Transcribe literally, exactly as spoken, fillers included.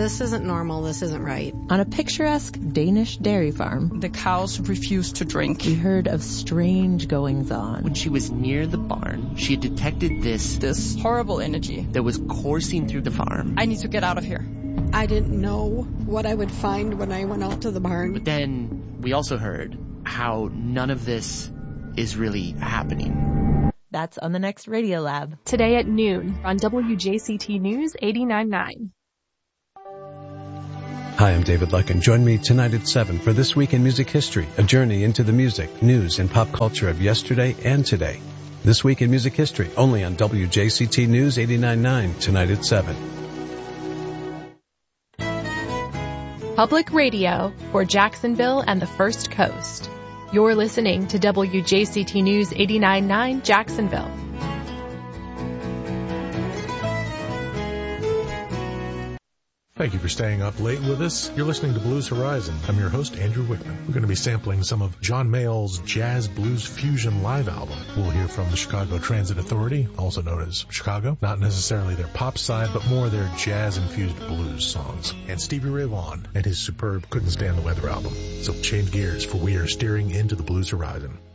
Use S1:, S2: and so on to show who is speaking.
S1: This isn't normal. This isn't right.
S2: On a picturesque Danish dairy farm,
S3: the cows refused to drink.
S2: We heard of strange goings-on.
S4: When she was near the barn, she had detected this...
S3: This horrible energy
S4: that was coursing through the farm.
S3: I need to get out of here.
S5: I didn't know what I would find when I went out to the barn.
S4: But then we also heard how none of this is really happening.
S2: That's on the next Radio Lab.
S6: Today at noon on W J C T News eighty-nine point nine.
S7: Hi, I'm David Luck, and join me tonight at seven for This Week in Music History, a journey into the music, news, and pop culture of yesterday and today. This Week in Music History, only on W J C T News eighty-nine point nine, tonight at seven.
S6: Public radio for Jacksonville and the First Coast. You're listening to W J C T News eighty-nine point nine Jacksonville.
S8: Thank you for staying up late with us. You're listening to Blues Horizon. I'm your host, Andrew Wickman. We're going to be sampling some of John Mayall's Jazz Blues Fusion live album. We'll hear from the Chicago Transit Authority, also known as Chicago. Not necessarily their pop side, but more their jazz-infused blues songs. And Stevie Ray Vaughan and his superb Couldn't Stand the Weather album. So change gears, for we are steering into the Blues Horizon.